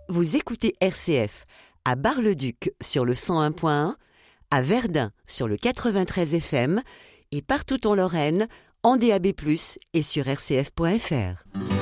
Vous écoutez RCF à Bar-le-Duc sur le 101.1, à Verdun sur le 93 FM et partout en Lorraine, en DAB+, et sur rcf.fr.